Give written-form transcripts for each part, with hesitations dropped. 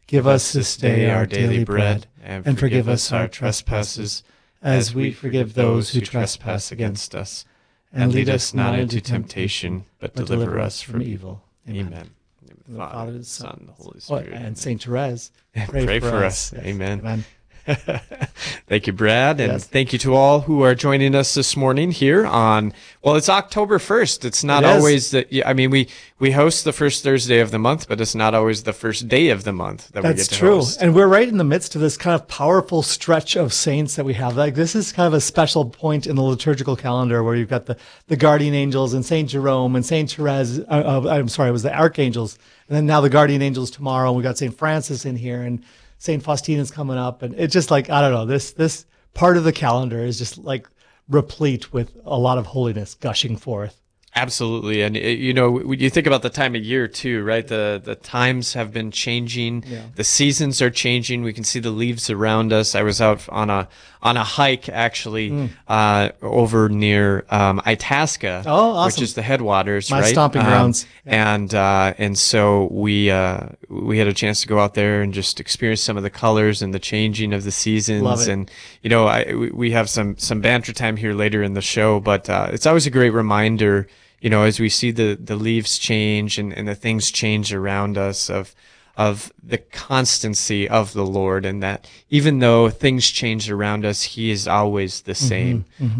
Give us this day our daily bread, and forgive us our trespasses, as we forgive those who trespass against us. And lead us not into temptation, but deliver us from evil. Amen. The Father, the Son, the Holy Spirit. And Saint Therese, pray for us. Yes. Amen. Amen. Thank you, Brad, and Yes. thank you to all who are joining us this morning here on, well, it's October 1st. It's not It is. always we host the first Thursday of the month, but it's not always the first day of the month that we get That's to true. host. And we're right in the midst of this kind of powerful stretch of saints that we have. Like, this is kind of a special point in the liturgical calendar where you've got the guardian angels and Saint Jerome and Saint Therese. I'm sorry, it was the archangels. And then now the guardian angels tomorrow. And we got Saint Francis in here and Saint Faustina's coming up. And it's just like, I don't know, this part of the calendar is just like replete with a lot of holiness gushing forth. Absolutely. And, when you think about the time of year too, right? The times have been changing. Yeah. The seasons are changing. We can see the leaves around us. I was out on a hike actually, over near, Itasca, Oh, awesome. which is the headwaters, My right? stomping grounds. And so we had a chance to go out there and just experience some of the colors and the changing of the seasons. Love it. And, we have some banter time here later in the show, but, it's always a great reminder, as we see the leaves change and the things change around us of the constancy of the Lord, and that even though things change around us, He is always the same.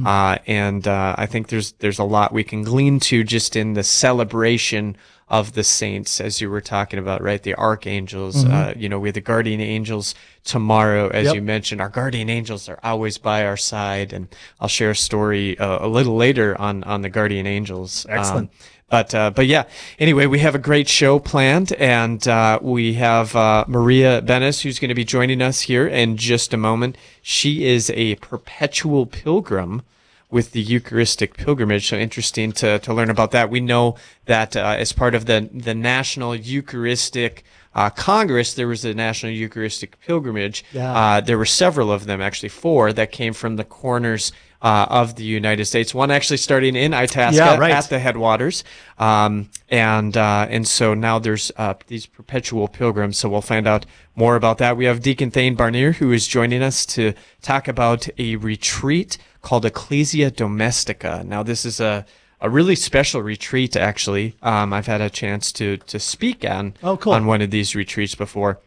I think there's a lot we can glean to just in the celebration of the saints, as you were talking about, right? The archangels, we have the guardian angels tomorrow, as you mentioned. Our guardian angels are always by our side, and I'll share a story a little later on the guardian angels. Excellent. But yeah, anyway, we have a great show planned, and we have Maria Benes, who's going to be joining us here in just a moment. She is a perpetual pilgrim with the Eucharistic pilgrimage. So interesting to learn about that. We know that as part of the National Eucharistic Congress, there was a National Eucharistic pilgrimage. Yeah. There were several of them, actually 4, that came from the corners of the United States. One actually starting in Itasca at the headwaters. And so now there's these perpetual pilgrims. So we'll find out more about that. We have Deacon Thane Barnier, who is joining us to talk about a retreat called Ecclesia Domestica. Now, this is a really special retreat, actually. I've had a chance to speak on one of these retreats before.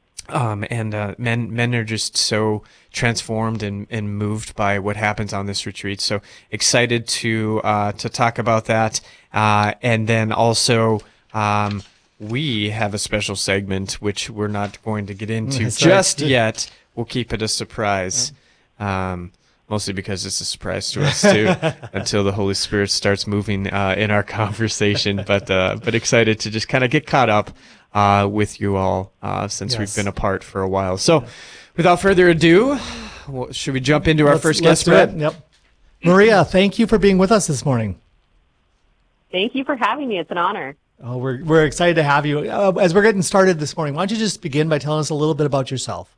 Men are just so transformed and moved by what happens on this retreat. So excited to talk about that. And then also, we have a special segment, which we're not going to get into yet. We'll keep it a surprise. Mostly because it's a surprise to us too, until the Holy Spirit starts moving in our conversation. But excited to just kind of get caught up with you all since we've been apart for a while. So, without further ado, should we jump into our first guest, Brad? Yep. Maria, thank you for being with us this morning. Thank you for having me. It's an honor. Oh, we're excited to have you. As we're getting started this morning, why don't you just begin by telling us a little bit about yourself?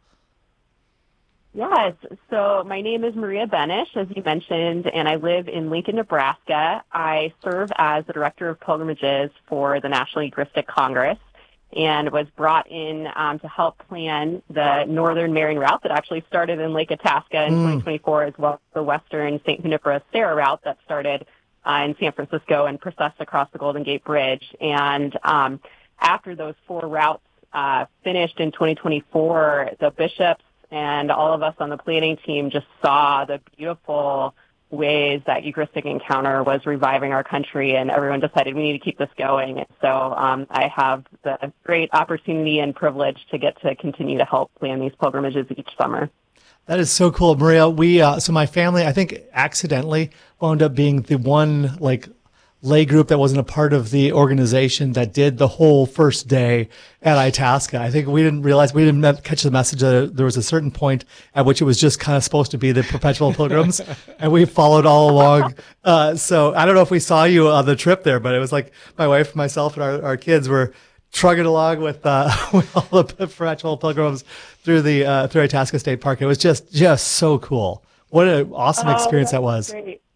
Yes. So my name is Maria Benes, as you mentioned, and I live in Lincoln, Nebraska. I serve as the Director of Pilgrimages for the National Eucharistic Congress and was brought in to help plan the Northern Marian route that actually started in Lake Itasca in 2024, as well as the Western St. Junipero Serra route that started in San Francisco and processed across the Golden Gate Bridge. And after those 4 routes finished in 2024, the bishops and all of us on the planning team just saw the beautiful ways that Eucharistic Encounter was reviving our country, and everyone decided we need to keep this going. So I have the great opportunity and privilege to get to continue to help plan these pilgrimages each summer. That is so cool, Maria. So my family, I think, accidentally wound up being the one lay group that wasn't a part of the organization that did the whole first day at Itasca. I think we didn't catch the message that there was a certain point at which it was just kind of supposed to be the perpetual pilgrims, and we followed all along. So I don't know if we saw you on the trip there, but it was like my wife, myself, and our kids were trugging along with all the perpetual pilgrims through Itasca State Park. It was just so cool. What an awesome experience that was. Great.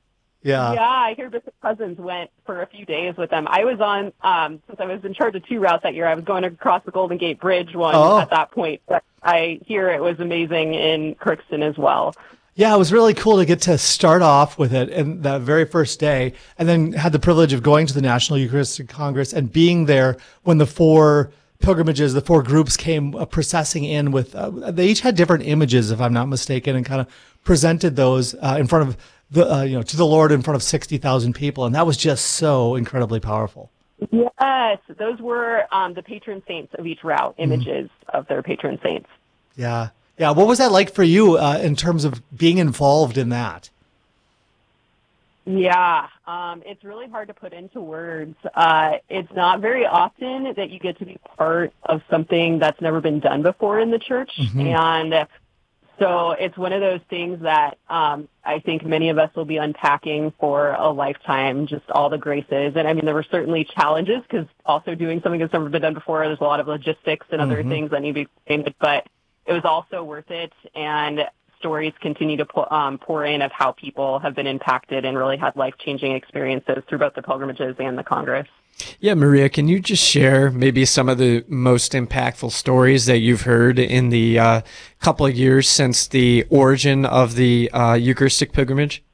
Yeah. Yeah, I hear Bishop Cousins went for a few days with them. I was on, since I was in charge of 2 routes that year, I was going across the Golden Gate Bridge one Oh. at that point. But I hear it was amazing in Crookston as well. Yeah, it was really cool to get to start off with it and that very first day, and then had the privilege of going to the National Eucharistic Congress and being there when the 4 pilgrimages, the 4 groups came processing in with, they each had different images, if I'm not mistaken, and kind of presented those in front of to the Lord in front of 60,000 people. And that was just so incredibly powerful. Yes, those were the patron saints of each route, images of their patron saints. Yeah. Yeah. What was that like for you in terms of being involved in that? Yeah, it's really hard to put into words. It's not very often that you get to be part of something that's never been done before in the church. And so it's one of those things that I think many of us will be unpacking for a lifetime, just all the graces. And I mean, there were certainly challenges because also doing something that's never been done before, there's a lot of logistics and other things that need to be explained, but it was also worth it. And stories continue to pour in of how people have been impacted and really had life-changing experiences through both the pilgrimages and the Congress. Yeah, Maria, can you just share maybe some of the most impactful stories that you've heard in the couple of years since the origin of the Eucharistic pilgrimage?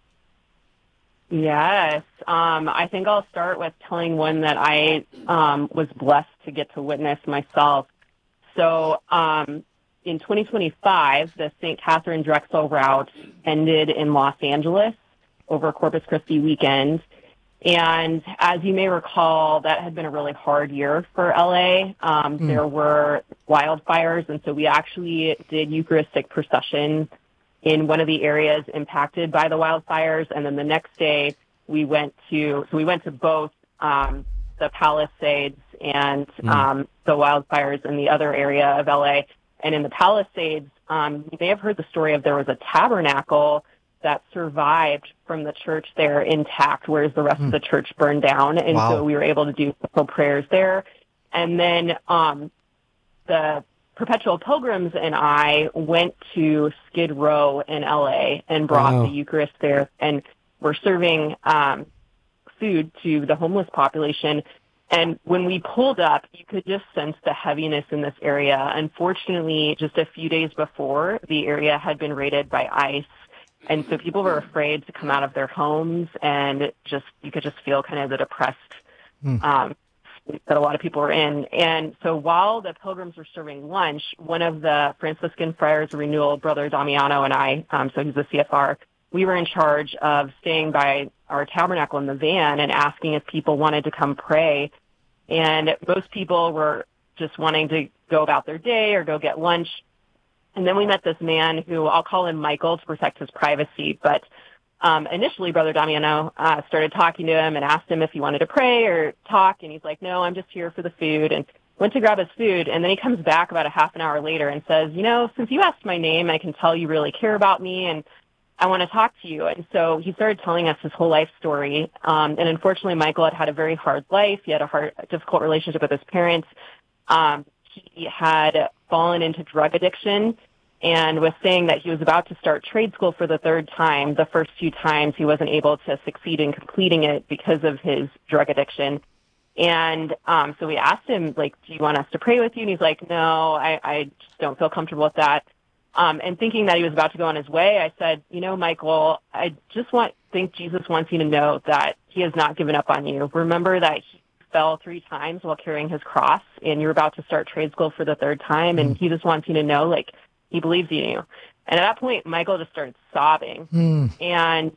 Yes. I think I'll start with telling one that I was blessed to get to witness myself. So in 2025, the St. Catherine Drexel route ended in Los Angeles over Corpus Christi weekend. And as you may recall, that had been a really hard year for LA. There were wildfires, and so we actually did Eucharistic procession in one of the areas impacted by the wildfires. And then the next day, we went to both the Palisades and the wildfires in the other area of LA. And in the Palisades, you may have heard the story of there was a tabernacle that survived from the church there intact, whereas the rest of the church burned down. And so we were able to do special prayers there. And then the Perpetual Pilgrims and I went to Skid Row in LA and brought the Eucharist there, and we're serving food to the homeless population. And when we pulled up, you could just sense the heaviness in this area. Unfortunately, just a few days before, the area had been raided by ICE. And so people were afraid to come out of their homes, and you could just feel kind of the depressed that a lot of people were in. And so while the pilgrims were serving lunch, one of the Franciscan Friars of Renewal, Brother Damiano, and I, so he's the CFR, we were in charge of staying by our tabernacle in the van and asking if people wanted to come pray. And most people were just wanting to go about their day or go get lunch. And then we met this man who, I'll call him Michael to protect his privacy, but initially Brother Damiano started talking to him and asked him if he wanted to pray or talk, and he's like, no, I'm just here for the food, and went to grab his food. And then he comes back about a half an hour later and says, since you asked my name, I can tell you really care about me, and I want to talk to you. And so he started telling us his whole life story. And unfortunately, Michael had a very hard life. He had a difficult relationship with his parents. He had fallen into drug addiction and was saying that he was about to start trade school for the 3rd time. The first 2 times he wasn't able to succeed in completing it because of his drug addiction. And so we asked him, do you want us to pray with you? And he's like, no, I just don't feel comfortable with that. And thinking that he was about to go on his way, I said, Michael, I just think Jesus wants you to know that he has not given up on you. Remember that he fell 3 times while carrying his cross, and you're about to start trade school for the 3rd time, and he just wants you to know, he believes in you. And at that point, Michael just started sobbing. And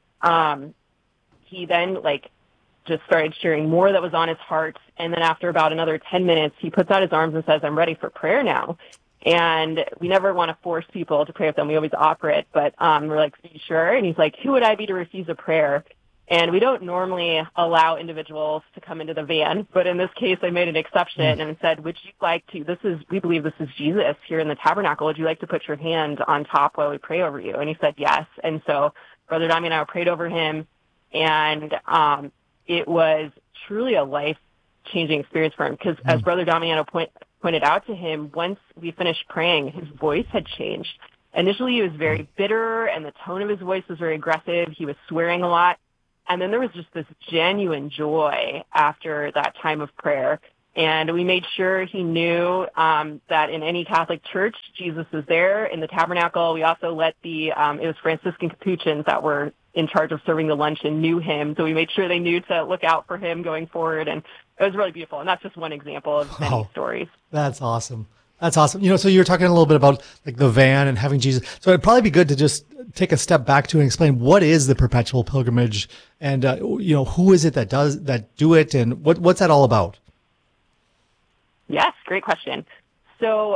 he then, just started sharing more that was on his heart. And then after about another 10 minutes, he puts out his arms and says, I'm ready for prayer now. And we never want to force people to pray with them. We always offer it. But we're like, are you sure? And he's like, who would I be to refuse a prayer? And we don't normally allow individuals to come into the van, but in this case, I made an exception and said, would you like to, we believe this is Jesus here in the tabernacle. Would you like to put your hand on top while we pray over you? And he said, yes. And so Brother Damiano and I prayed over him, and it was truly a life-changing experience for him, because as Brother Damiano pointed out to him, once we finished praying, his voice had changed. Initially, he was very bitter, and the tone of his voice was very aggressive. He was swearing a lot. And then there was just this genuine joy after that time of prayer. And we made sure he knew that in any Catholic church, Jesus was there in the tabernacle. We also let it was Franciscan Capuchins that were in charge of serving the lunch and knew him. So we made sure they knew to look out for him going forward. And it was really beautiful. And that's just one example of many stories. That's awesome. That's awesome. So you were talking a little bit about like the van and having Jesus. So it'd probably be good to just take a step back to and explain what is the perpetual pilgrimage and, who is it that do it and what's that all about? Yes, great question. So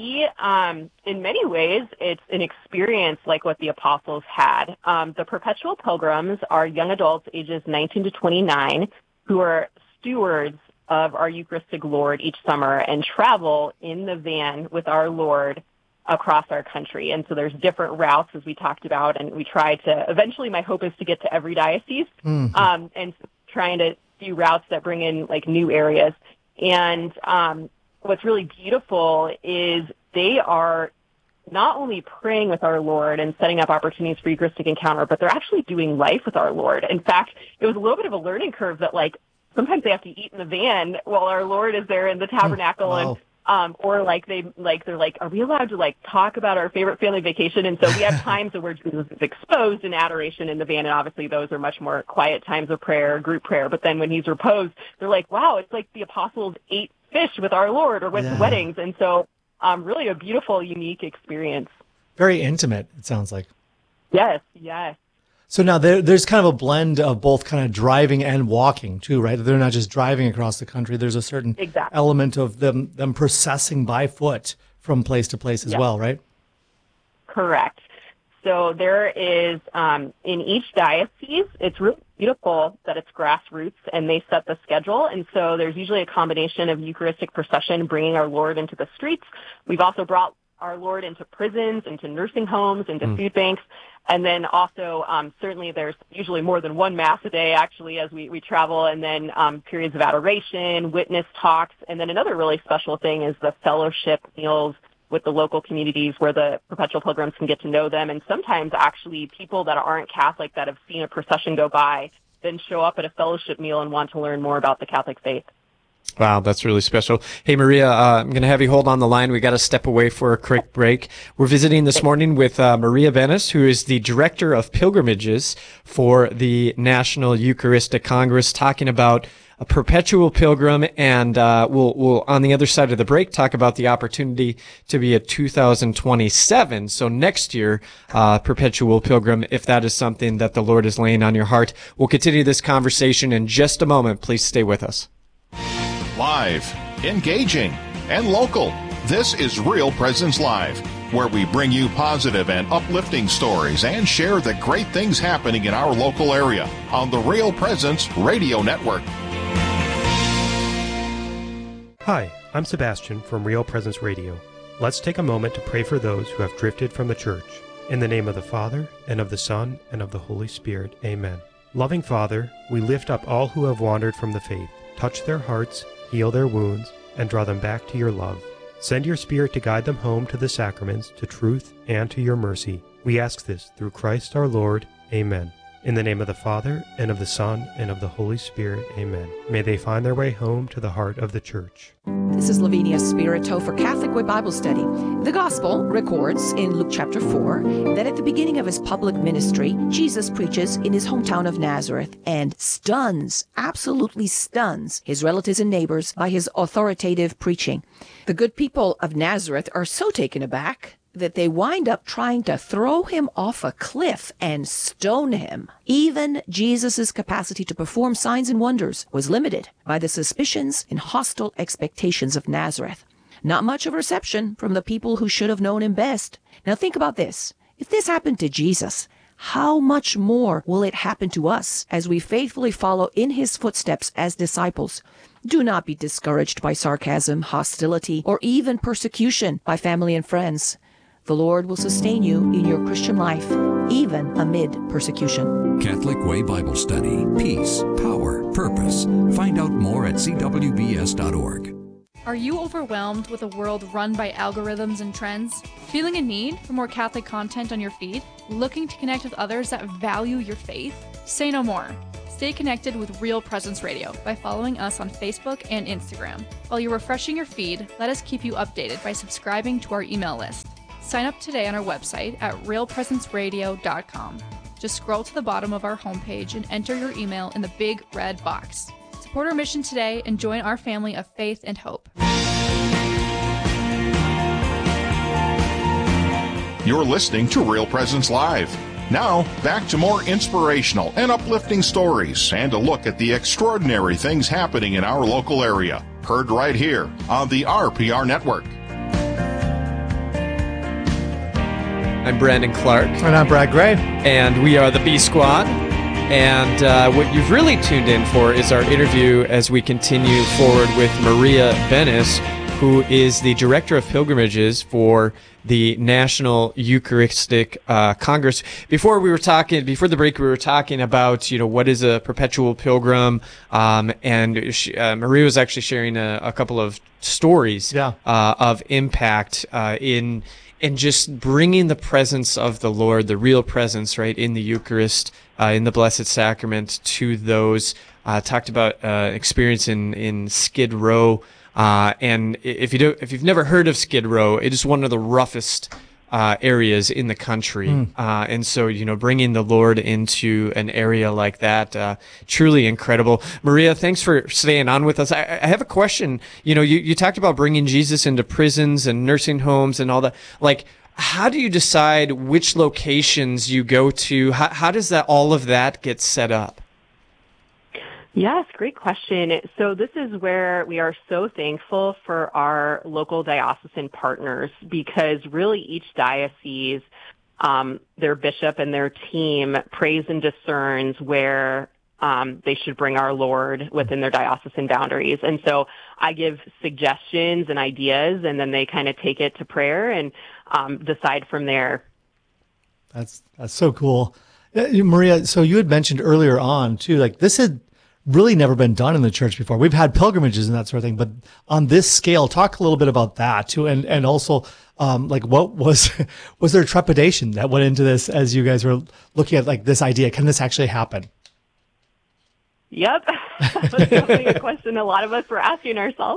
in many ways, it's an experience like what the apostles had. The perpetual pilgrims are young adults ages 19 to 29 who are stewards of our Eucharistic Lord each summer and travel in the van with our Lord across our country. And so there's different routes, as we talked about, and we try to, eventually my hope is to get to every diocese, and trying to do routes that bring in like new areas. And what's really beautiful is they are not only praying with our Lord and setting up opportunities for Eucharistic encounter, but they're actually doing life with our Lord. In fact, it was a little bit of a learning curve that like sometimes they have to eat in the van while our Lord is there in the tabernacle. Wow. And or they're like, are we allowed to like talk about our favorite family vacation? And so we have times where Jesus is exposed in adoration in the van, and obviously those are much more quiet times of prayer, group prayer. But then when he's reposed, they're like, wow, it's like the apostles ate fish with our Lord or with weddings. And so really a beautiful, unique experience. Very intimate, it sounds like. Yes, yes. So now there's kind of a blend of both kind of driving and walking too, right? They're not just driving across the country. There's a certain element of them processing by foot from place to place as well, right? Correct. So there is, in each diocese, it's really beautiful that it's grassroots and they set the schedule. And so there's usually a combination of Eucharistic procession, bringing our Lord into the streets. We've also brought our Lord into prisons, into nursing homes, into food banks. And then also, certainly there's usually more than one Mass a day, actually, as we travel, and then periods of adoration, witness talks. And then another really special thing is the fellowship meals with the local communities where the perpetual pilgrims can get to know them. And sometimes actually people that aren't Catholic that have seen a procession go by then show up at a fellowship meal and want to learn more about the Catholic faith. Wow, that's really special. Hey, Maria, I'm going to have you hold on the line. We got to step away for a quick break. We're visiting this morning with Maria Benes, who is the Director of Pilgrimages for the National Eucharistic Congress, talking about a perpetual pilgrim, and we'll on the other side of the break talk about the opportunity to be a 2027, so next year, perpetual pilgrim, if that is something that the Lord is laying on your heart. We'll continue this conversation in just a moment. Please stay with us. Live, engaging, and local. This is Real Presence Live, where we bring you positive and uplifting stories and share the great things happening in our local area on the Real Presence Radio Network. Hi, I'm Sebastian from Real Presence Radio. Let's take a moment to pray for those who have drifted from the church. In the name of the Father, and of the Son, and of the Holy Spirit. Amen. Loving Father, we lift up all who have wandered from the faith. Touch their hearts, heal their wounds, and draw them back to your love. Send your Spirit to guide them home to the sacraments, to truth, and to your mercy. We ask this through Christ our Lord. Amen. In the name of the Father, and of the Son, and of the Holy Spirit. Amen. May they find their way home to the heart of the Church. This is Lavinia Spirito for Catholic Way Bible Study. The Gospel records in Luke chapter 4 that at the beginning of his public ministry, Jesus preaches in his hometown of Nazareth and absolutely stuns his relatives and neighbors by his authoritative preaching. The good people of Nazareth are so taken aback that they wind up trying to throw him off a cliff and stone him. Even Jesus' capacity to perform signs and wonders was limited by the suspicions and hostile expectations of Nazareth. Not much of reception from the people who should have known him best. Now think about this. If this happened to Jesus, how much more will it happen to us as we faithfully follow in his footsteps as disciples? Do not be discouraged by sarcasm, hostility, or even persecution by family and friends. The Lord will sustain you in your Christian life, even amid persecution. Catholic Way Bible Study. Peace, power, purpose. Find out more at cwbs.org. Are you overwhelmed with a world run by algorithms and trends? Feeling a need for more Catholic content on your feed? Looking to connect with others that value your faith? Say no more. Stay connected with Real Presence Radio by following us on Facebook and Instagram. While you're refreshing your feed, let us keep you updated by subscribing to our email list. Sign up today on our website at realpresenceradio.com. Just scroll to the bottom of our homepage and enter your email in the big red box. Support our mission today and join our family of faith and hope. You're listening to Real Presence Live. Now, back to more inspirational and uplifting stories and a look at the extraordinary things happening in our local area. Heard right here on the RPR Network. I'm Brandon Clark. And I'm Brad Gray. And we are the B Squad. And what you've really tuned in for is our interview as we continue forward with Maria Benes, who is the Director of Pilgrimages for the National Eucharistic Congress. Before the break, we were talking about, what is a perpetual pilgrim, and Maria was actually sharing a couple of stories of impact in just bringing the presence of the Lord, the real presence, right, in the Eucharist, in the Blessed Sacrament to those. Talked about experience in Skid Row. And if you've never heard of Skid Row, it is one of the roughest areas in the country. And so, bringing the Lord into an area like that, truly incredible. Maria, thanks for staying on with us. I have a question. You talked about bringing Jesus into prisons and nursing homes and all that. Like, how do you decide which locations you go to? How does all of that get set up? Yes, great question. So this is where we are so thankful for our local diocesan partners, because really each diocese, their bishop and their team prays and discerns where they should bring our Lord within their diocesan boundaries. And so I give suggestions and ideas, and then they kind of take it to prayer and decide from there. That's so cool. Maria, so you had mentioned earlier on, too, like this had really never been done in the church before. We've had pilgrimages and that sort of thing, but on this scale, talk a little bit about that too. And also, like what was there trepidation that went into this as you guys were looking at like this idea? Can this actually happen? Yep. That's definitely a question a lot of us were asking ourselves.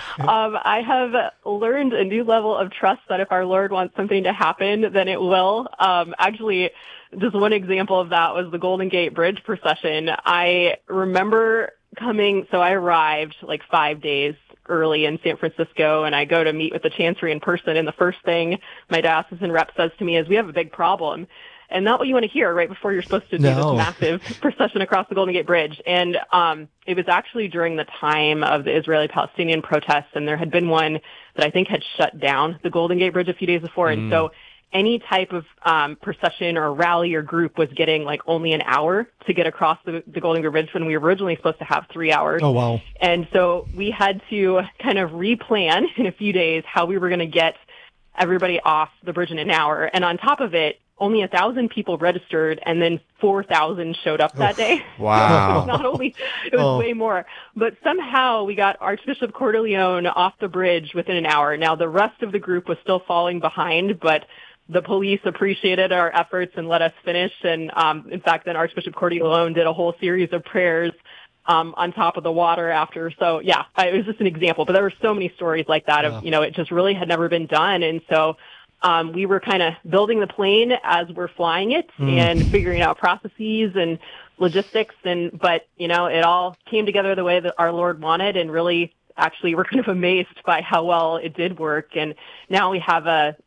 I have learned a new level of trust that if our Lord wants something to happen, then it will. Actually, just one example of that was the Golden Gate Bridge procession. I remember so I arrived like 5 days early in San Francisco, and I go to meet with the Chancery in person, and the first thing my diocesan rep says to me is, "We have a big problem." And not what you want to hear right before you're supposed to do this massive procession across the Golden Gate Bridge. And it was actually during the time of the Israeli-Palestinian protests, and there had been one that I think had shut down the Golden Gate Bridge a few days before. And so any type of procession or rally or group was getting like only an hour to get across the Golden Gate Bridge when we were originally supposed to have 3 hours. Oh, wow. And so we had to kind of replan in a few days how we were going to get everybody off the bridge in an hour. And on top of it, only 1,000 people registered, and then 4,000 showed up that day. Wow. It was way more. But somehow we got Archbishop Cordileone off the bridge within an hour. Now, the rest of the group was still falling behind, but the police appreciated our efforts and let us finish. And in fact, then Archbishop Cordileone did a whole series of prayers on top of the water after. So, yeah, it was just an example. But there were so many stories like that of, it just really had never been done. And so we were kind of building the plane as we're flying it and figuring out processes and logistics. But, it all came together the way that our Lord wanted, and really actually we're kind of amazed by how well it did work. And now we have a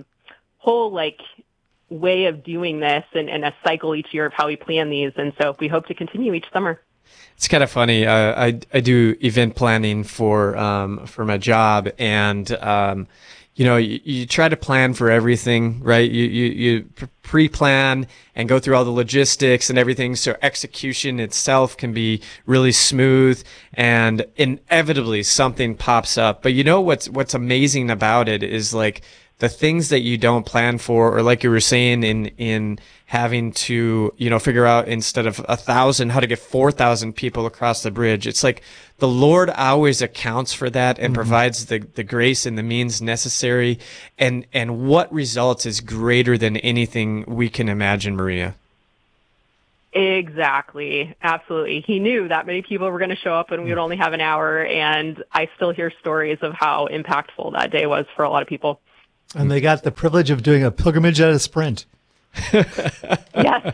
whole way of doing this and a cycle each year of how we plan these. And so we hope to continue each summer. It's kind of funny. I do event planning for my job, and you try to plan for everything, right? You pre-plan and go through all the logistics and everything, so execution itself can be really smooth, and inevitably something pops up. But what's amazing about it is like the things that you don't plan for, or like you were saying in having to, figure out instead of 1,000, how to get 4,000 people across the bridge. It's like the Lord always accounts for that and provides the grace and the means necessary. And what results is greater than anything we can imagine, Maria. Exactly. Absolutely. He knew that many people were going to show up and we would only have an hour. And I still hear stories of how impactful that day was for a lot of people. And they got the privilege of doing a pilgrimage at a sprint. Yes.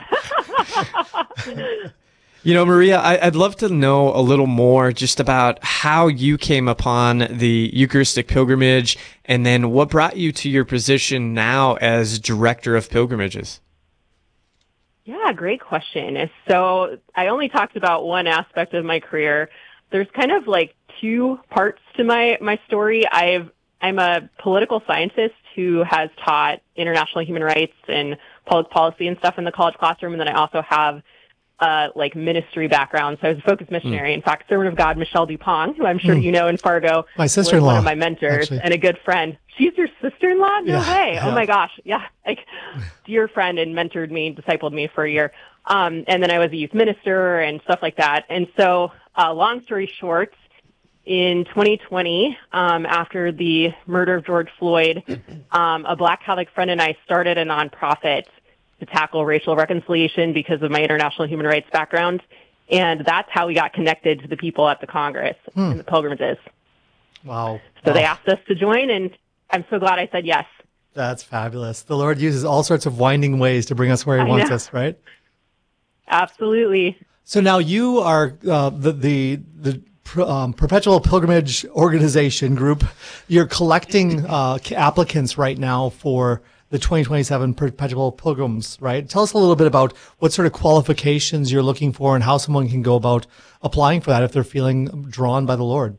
Maria, I'd love to know a little more just about how you came upon the Eucharistic pilgrimage and then what brought you to your position now as Director of Pilgrimages. Yeah, great question. So I only talked about one aspect of my career. There's kind of like two parts to my story. I'm a political scientist who has taught international human rights and public policy and stuff in the college classroom, and then I also have ministry background. So I was a focused missionary. In fact, servant of God Michelle Dupont, who I'm sure you know in Fargo, my sister-in-law, was one of my mentors and a good friend. She's your sister-in-law? No way. Yeah. Oh my gosh. Yeah. Dear friend, and mentored me, discipled me for a year. And then I was a youth minister and stuff like that. And so, long story short, in 2020, after the murder of George Floyd, a Black Catholic friend and I started a nonprofit to tackle racial reconciliation because of my international human rights background. And that's how we got connected to the people at the Congress and the pilgrimages. Wow. So they asked us to join, and I'm so glad I said yes. That's fabulous. The Lord uses all sorts of winding ways to bring us where He wants us, right? Absolutely. So now you are the Perpetual Pilgrimage Organization group. You're collecting applicants right now for the 2027 Perpetual Pilgrims, right? Tell us a little bit about what sort of qualifications you're looking for and how someone can go about applying for that if they're feeling drawn by the Lord.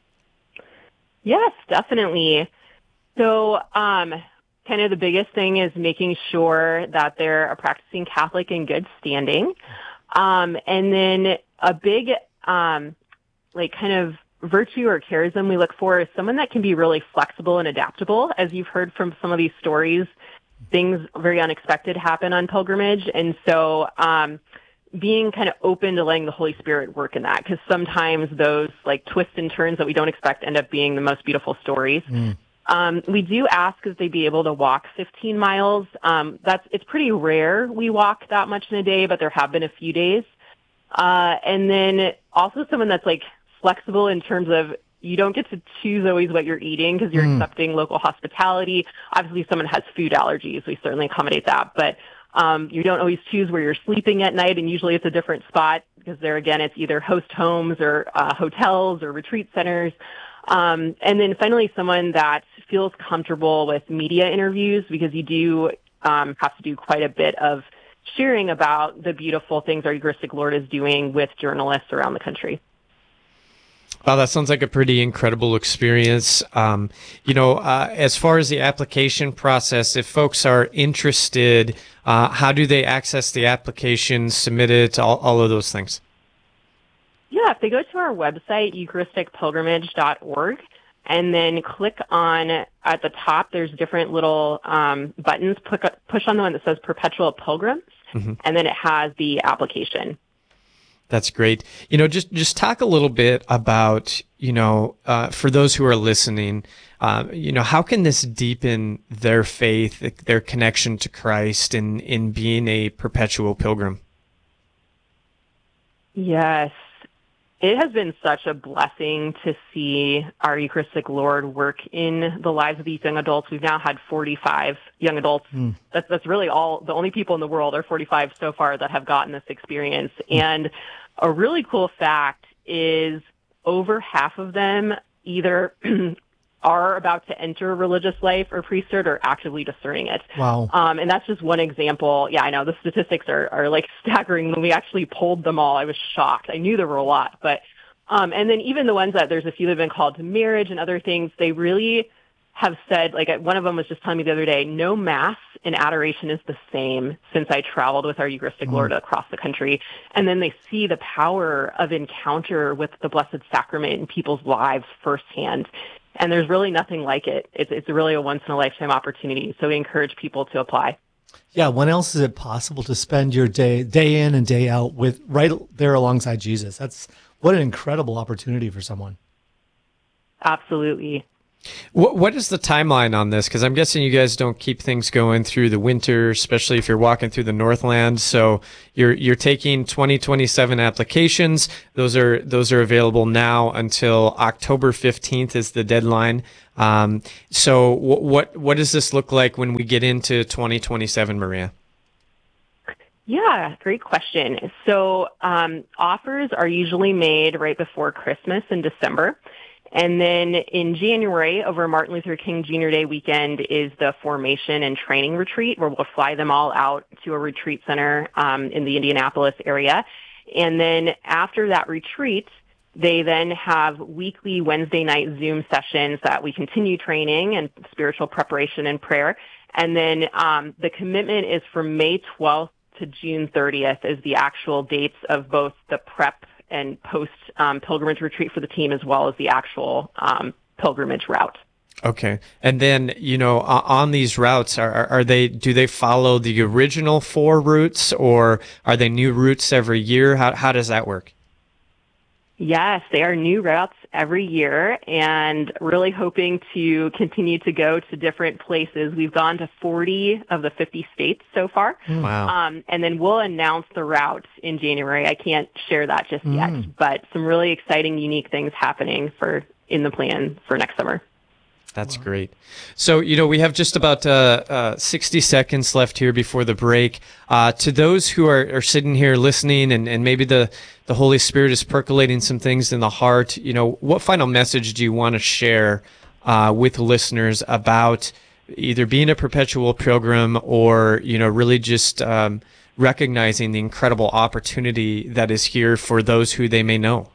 Yes, definitely. So, kind of the biggest thing is making sure that they're a practicing Catholic in good standing. And then a big, kind of virtue or charism we look for is someone that can be really flexible and adaptable. As you've heard from some of these stories, things very unexpected happen on pilgrimage. And so, being kind of open to letting the Holy Spirit work in that, because sometimes those twists and turns that we don't expect end up being the most beautiful stories. We do ask if they be able to walk 15 miles. It's pretty rare we walk that much in a day, but there have been a few days. And then also someone that's flexible in terms of you don't get to choose always what you're eating because you're accepting local hospitality. Obviously, if someone has food allergies, we certainly accommodate that. But you don't always choose where you're sleeping at night, and usually it's a different spot because there, again, it's either host homes or hotels or retreat centers. And then finally, someone that feels comfortable with media interviews because you do have to do quite a bit of sharing about the beautiful things our Eucharistic Lord is doing with journalists around the country. Wow, that sounds like a pretty incredible experience. As far as the application process, if folks are interested, how do they access the application, submit it, all of those things? Yeah, if they go to our website, eucharisticpilgrimage.org, and then click on, at the top, there's different little buttons. Push on the one that says Perpetual Pilgrims, and then it has the application. That's great. Just talk a little bit about, for those who are listening, how can this deepen their faith, their connection to Christ in being a perpetual pilgrim? Yes. It has been such a blessing to see our Eucharistic Lord work in the lives of these young adults. We've now had 45 young adults. That's really the only people in the world are 45 so far that have gotten this experience. And a really cool fact is over half of them either are about to enter religious life or priesthood or actively discerning it. Wow. And that's just one example. Yeah, I know the statistics are staggering. When we actually polled them all, I was shocked. I knew there were a lot, but, and then even the ones that there's a few that have been called to marriage and other things, they really have said, one of them was just telling me the other day, no Mass and adoration is the same since I traveled with our Eucharistic Lord across the country. And then they see the power of encounter with the Blessed Sacrament in people's lives firsthand. And there's really nothing like it. It's really a once-in-a-lifetime opportunity. So we encourage people to apply. Yeah, when else is it possible to spend your day in and day out with right there alongside Jesus? What an incredible opportunity for someone. Absolutely. What is the timeline on this? Because I'm guessing you guys don't keep things going through the winter, especially if you're walking through the Northland. So you're taking 2027 applications. Those are available now until October 15th is the deadline. So what does this look like when we get into 2027, Maria? Yeah, great question. So offers are usually made right before Christmas in December. And then in January, over Martin Luther King Jr. Day weekend, is the formation and training retreat, where we'll fly them all out to a retreat center in the Indianapolis area. And then after that retreat, they then have weekly Wednesday night Zoom sessions that we continue training and spiritual preparation and prayer. And then the commitment is from May 12th to June 30th is the actual dates of both the prep and post pilgrimage retreat for the team, as well as the actual pilgrimage route. Okay. And then, on these routes, do they follow the original 4 routes, or are they new routes every year? How does that work? Yes, they are new routes every year, and really hoping to continue to go to different places. We've gone to 40 of the 50 states so far. Wow. And then we'll announce the route in January. I can't share that just yet, but some really exciting, unique things happening in the plan for next summer. That's great. So, we have just about 60 seconds left here before the break. To those who are sitting here listening and maybe the Holy Spirit is percolating some things in the heart, what final message do you want to share with listeners about either being a perpetual pilgrim or, really just recognizing the incredible opportunity that is here for those who they may know?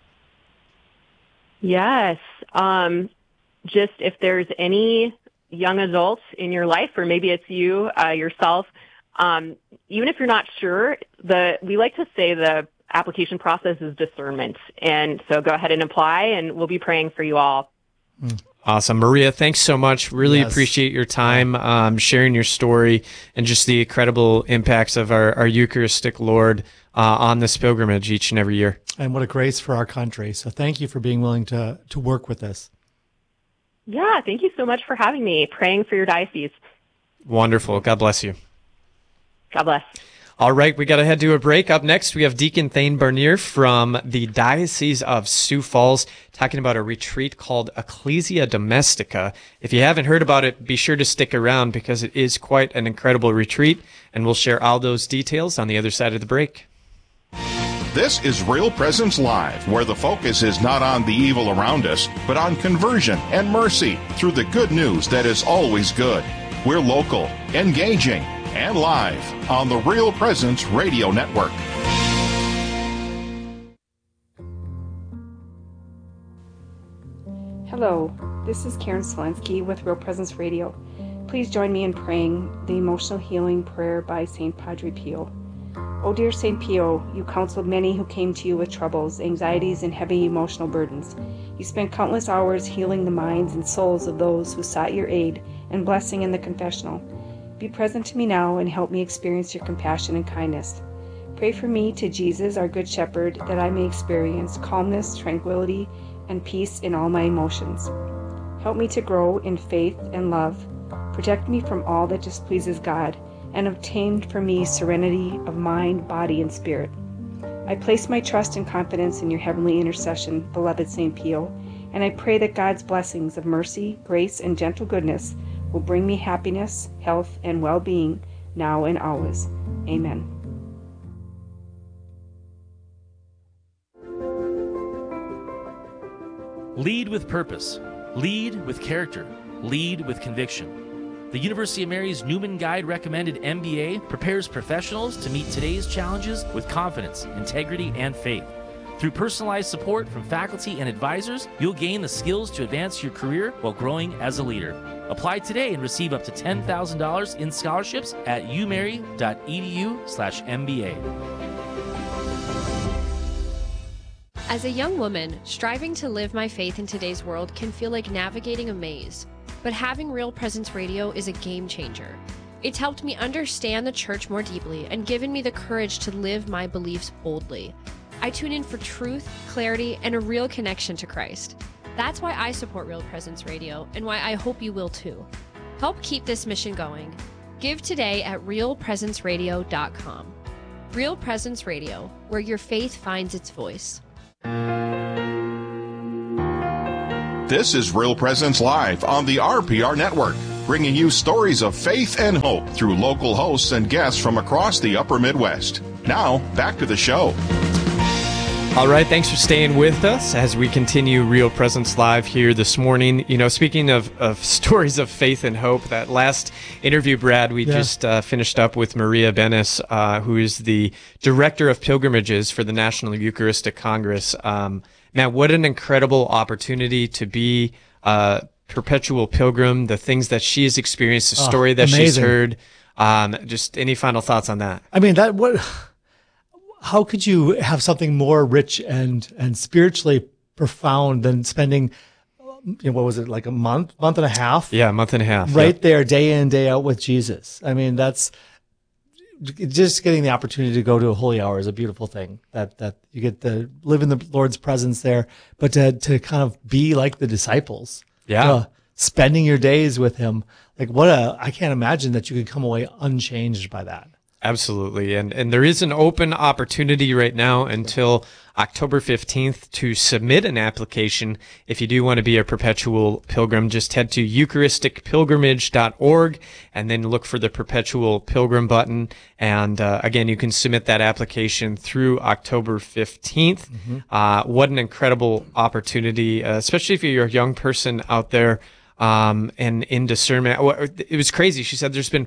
Yes. Just if there's any young adults in your life, or maybe it's you yourself, even if you're not sure, we like to say the application process is discernment. And so go ahead and apply, and we'll be praying for you all. Awesome. Maria, thanks so much. Really appreciate your time sharing your story and just the incredible impacts of our Eucharistic Lord on this pilgrimage each and every year. And what a grace for our country. So thank you for being willing to work with us. Yeah, thank you so much for having me. Praying for your diocese. Wonderful. God bless you. God bless. All right, we got to head to a break. Up next, we have Deacon Thane Bernier from the Diocese of Sioux Falls talking about a retreat called Ecclesia Domestica. If you haven't heard about it, be sure to stick around because it is quite an incredible retreat, and we'll share all those details on the other side of the break. This is Real Presence Live, where the focus is not on the evil around us, but on conversion and mercy through the good news that is always good. We're local, engaging, and live on the Real Presence Radio Network. Hello, this is Karen Selensky with Real Presence Radio. Please join me in praying the emotional healing prayer by St. Padre Pio. O dear St. Pio, you counseled many who came to you with troubles, anxieties, and heavy emotional burdens. You spent countless hours healing the minds and souls of those who sought your aid and blessing in the confessional. Be present to me now and help me experience your compassion and kindness. Pray for me to Jesus, our Good Shepherd, that I may experience calmness, tranquility, and peace in all my emotions. Help me to grow in faith and love. Protect me from all that displeases God, and obtain for me serenity of mind, body, and spirit. I place my trust and confidence in your heavenly intercession, beloved St. Pio, and I pray that God's blessings of mercy, grace, and gentle goodness will bring me happiness, health, and well-being now and always. Amen. Lead with purpose. Lead with character. Lead with conviction. The University of Mary's Newman Guide recommended MBA prepares professionals to meet today's challenges with confidence, integrity, and faith. Through personalized support from faculty and advisors, you'll gain the skills to advance your career while growing as a leader. Apply today and receive up to $10,000 in scholarships at umary.edu/MBA. As a young woman, striving to live my faith in today's world can feel like navigating a maze. But having Real Presence Radio is a game changer. It's helped me understand the church more deeply and given me the courage to live my beliefs boldly. I tune in for truth, clarity, and a real connection to Christ. That's why I support Real Presence Radio and why I hope you will too. Help keep this mission going. Give today at realpresenceradio.com. Real Presence Radio, where your faith finds its voice. This is Real Presence Live on the RPR Network, bringing you stories of faith and hope through local hosts and guests from across the upper Midwest. Now, back to the show. All right, thanks for staying with us as we continue Real Presence Live here this morning. You know, speaking of stories of faith and hope, that last interview, Brad, we just finished up with Maria Benes, who is the Director of Pilgrimages for the National Eucharistic Congress. Man, what an incredible opportunity to be a perpetual pilgrim, the things that she has experienced, the story that she's heard. Just any final thoughts on that? I mean, how could you have something more rich and spiritually profound than spending, what was it, like a month and a half? Yeah, a month and a half. Right there, day in, day out with Jesus. I mean, that's just getting the opportunity to go to a holy hour is a beautiful thing. That you get to live in the Lord's presence there, but to kind of be like the disciples. Yeah. Spending your days with him. Like I can't imagine that you could come away unchanged by that. Absolutely. And there is an open opportunity right now until October 15th to submit an application. If you do want to be a perpetual pilgrim, just head to eucharisticpilgrimage.org and then look for the perpetual pilgrim button. And again, you can submit that application through October 15th. Mm-hmm. What an incredible opportunity, especially if you're a young person out there and in discernment. It was crazy. She said there's been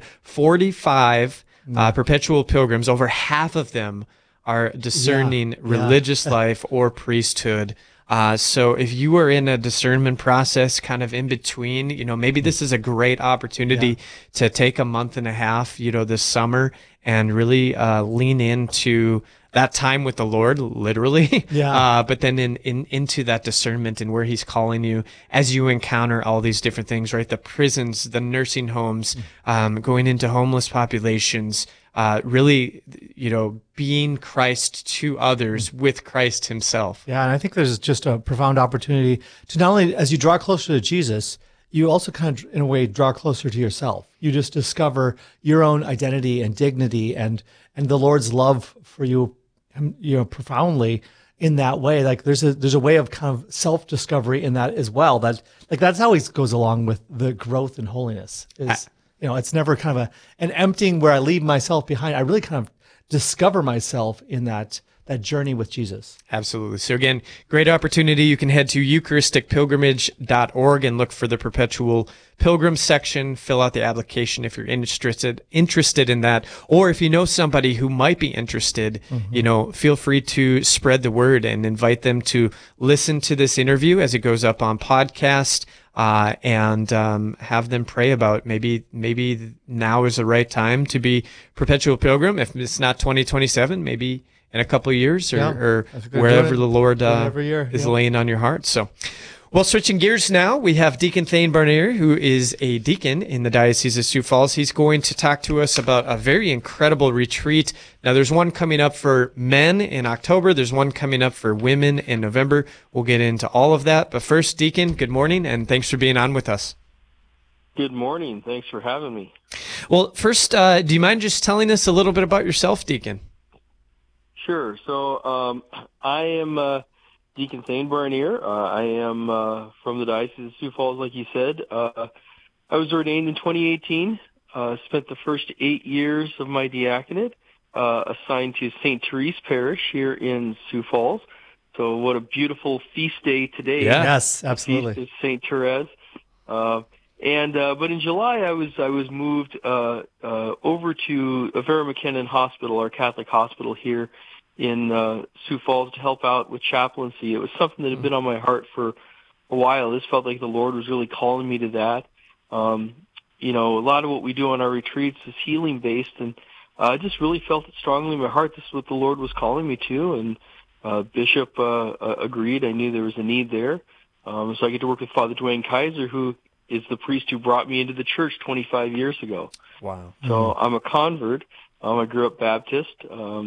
45 perpetual pilgrims. Over half of them are discerning religious life or priesthood. So if you are in a discernment process kind of in between, maybe this is a great opportunity to take a month and a half, this summer and really lean into that time with the Lord, literally, but then into that discernment and where he's calling you as you encounter all these different things, right? The prisons, the nursing homes, going into homeless populations, really, being Christ to others with Christ himself. Yeah, and I think there's just a profound opportunity to not only, as you draw closer to Jesus, you also kind of, in a way, draw closer to yourself. You just discover your own identity and dignity and the Lord's love for you, profoundly in that way. Like there's a way of kind of self-discovery in that as well. That's always goes along with the growth in holiness. It's never kind of an emptying where I leave myself behind. I really kind of discover myself in that journey with Jesus. Absolutely. So again, great opportunity. You can head to eucharisticpilgrimage.org and look for the perpetual pilgrim section. Fill out the application if you're interested in that. Or if you know somebody who might be interested, feel free to spread the word and invite them to listen to this interview as it goes up on podcast. And have them pray about maybe now is the right time to be perpetual pilgrim. If it's not 2027, maybe in a couple of years or wherever the Lord is laying on your heart. So, well, switching gears now, we have Deacon Thane Barnier, who is a deacon in the Diocese of Sioux Falls. He's going to talk to us about a very incredible retreat. Now, there's one coming up for men in October. There's one coming up for women in November. We'll get into all of that. But first, Deacon, good morning, and thanks for being on with us. Good morning. Thanks for having me. Well, first, do you mind just telling us a little bit about yourself, Deacon? Sure. So I am Deacon Thane Barnier. I am from the Diocese of Sioux Falls, like you said. I was ordained in 2018, spent the first 8 years of my diaconate assigned to St. Therese Parish here in Sioux Falls. So what a beautiful feast day today. Yeah. Yes, absolutely. The feast of St. Therese. But in July, I was moved over to Avera McKinnon Hospital, our Catholic hospital here in Sioux Falls, to help out with chaplaincy. It was something that had been on my heart for a while. This felt like the Lord was really calling me to that. A lot of what we do on our retreats is healing based, and I just really felt it strongly in my heart. This is what the Lord was calling me to, and Bishop agreed. I knew there was a need there. So I get to work with Father Dwayne Kaiser, who is the priest who brought me into the church 25 years ago. Wow. So I'm a convert. I grew up Baptist.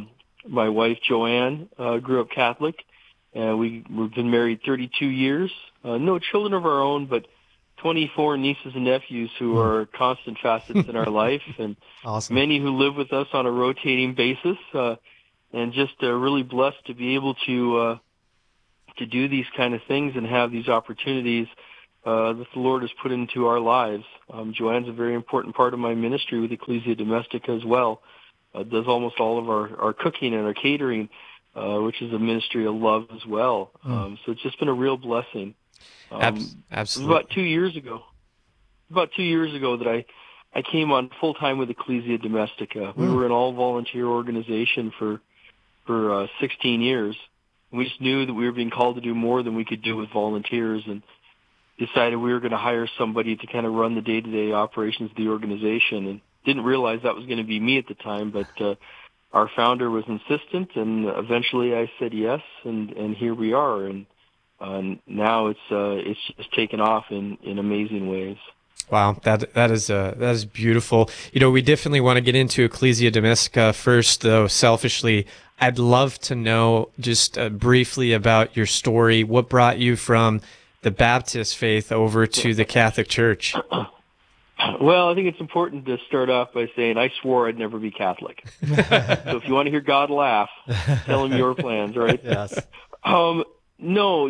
My wife, Joanne, grew up Catholic. We've been married 32 years. no children of our own, but 24 nieces and nephews who are constant facets in our life, and awesome. Many who live with us on a rotating basis, and just really blessed to be able to do these kind of things and have these opportunities that the Lord has put into our lives. Joanne's a very important part of my ministry with Ecclesia Domestica as well. Does almost all of our cooking and our catering, which is a ministry of love as well. So it's just been a real blessing. Absolutely. It was about 2 years ago. That I came on full time with Ecclesia Domestica. We were an all volunteer organization for 16 years. We just knew that we were being called to do more than we could do with volunteers, and decided we were going to hire somebody to kind of run the day-to-day operations of the organization. And didn't realize that was going to be me at the time, but our founder was insistent, and eventually I said yes, and here we are. And now it's just taken off in amazing ways. Wow, that is beautiful. We definitely want to get into Ecclesia Domestica first, though. Selfishly, I'd love to know just briefly about your story. What brought you from the Baptist faith over to the Catholic Church? Well, I think it's important to start off by saying I swore I'd never be Catholic. So if you want to hear God laugh, tell him your plans, right? Yes. No,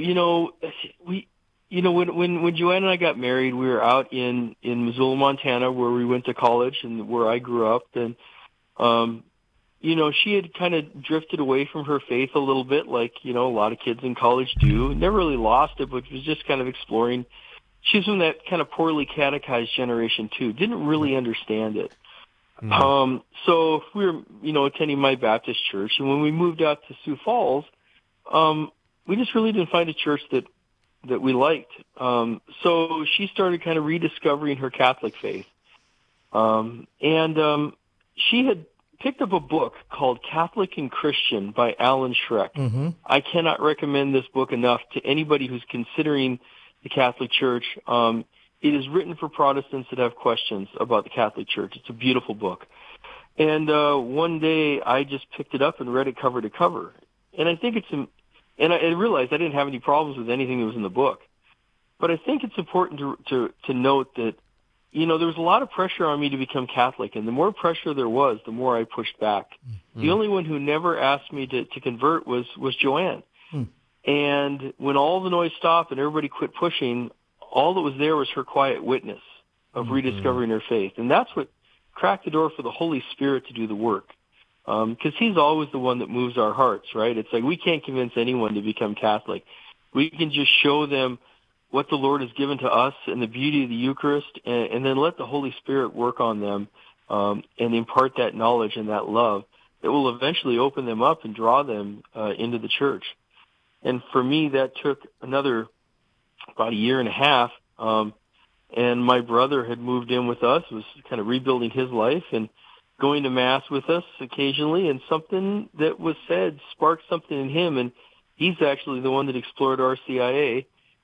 when Joanne and I got married, we were out in Missoula, Montana, where we went to college and where I grew up. And, she had kind of drifted away from her faith a little bit, like, a lot of kids in college do. Never really lost it, but was just kind of exploring. She was from that kind of poorly catechized generation, too. Didn't really understand it. So we were, attending my Baptist church. And when we moved out to Sioux Falls, we just really didn't find a church that we liked. So she started kind of rediscovering her Catholic faith. She had picked up a book called Catholic and Christian by Alan Schreck. Mm-hmm. I cannot recommend this book enough to anybody who's considering the Catholic Church. It is written for Protestants that have questions about the Catholic Church. It's a beautiful book. And one day I just picked it up and read it cover to cover. And I think and I realized I didn't have any problems with anything that was in the book. But I think it's important to note that, there was a lot of pressure on me to become Catholic, and the more pressure there was, the more I pushed back. Mm-hmm. The only one who never asked me to convert was Joanne. And when all the noise stopped and everybody quit pushing, all that was there was her quiet witness of rediscovering her faith. And that's what cracked the door for the Holy Spirit to do the work. Because he's always the one that moves our hearts, right? It's like we can't convince anyone to become Catholic. We can just show them what the Lord has given to us and the beauty of the Eucharist, and then let the Holy Spirit work on them and impart that knowledge and that love that will eventually open them up and draw them into the church. And for me, that took about a year and a half. And my brother had moved in with us, was kind of rebuilding his life and going to Mass with us occasionally, and something that was said sparked something in him, and he's actually the one that explored RCIA,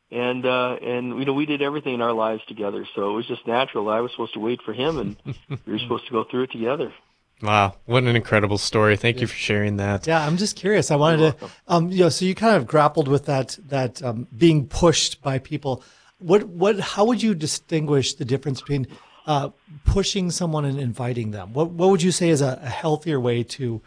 and we did everything in our lives together, so it was just natural. I was supposed to wait for him, and we were supposed to go through it together. Wow, what an incredible story. Thank you for sharing that. Yeah, I'm just curious. I wanted to, so you kind of grappled with that being pushed by people. How would you distinguish the difference between pushing someone and inviting them? What would you say is a healthier way to,